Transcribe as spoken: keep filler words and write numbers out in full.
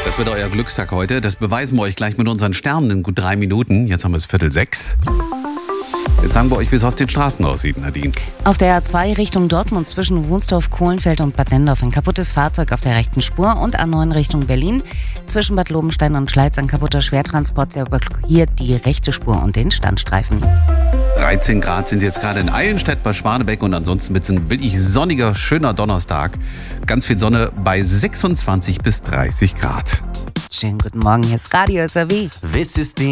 Das wird euer Glückstag heute. Das beweisen wir euch gleich mit unseren Sternen in gut drei Minuten. Jetzt haben wir es Viertel sechs. Jetzt sagen wir euch, wie es auf den Straßen aussieht, Nadine. Auf der A zwei Richtung Dortmund zwischen Wunsdorf, Kohlenfeld und Bad Nendorf ein kaputtes Fahrzeug auf der rechten Spur und A neun Richtung Berlin. Zwischen Bad Lobenstein und Schleiz ein kaputter Schwertransport, der blockiert die rechte Spur und den Standstreifen. dreizehn Grad sind jetzt gerade in Eilenstedt bei Schwanebeck und ansonsten wird es ein wirklich sonniger, schöner Donnerstag. Ganz viel Sonne bei sechsundzwanzig bis dreißig Grad. Schönen guten Morgen, hier ist Radio S R W. This is the